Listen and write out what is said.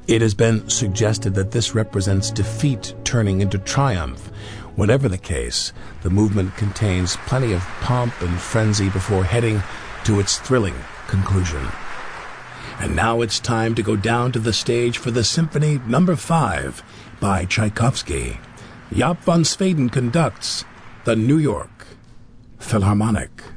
It has been suggested that this represents defeat turning into triumph. Whatever the case, the movement contains plenty of pomp and frenzy before heading to its thrilling conclusion. And now it's time to go down to the stage for the Symphony No. 5 by Tchaikovsky. Jaap van Zweden conducts the New York Philharmonic.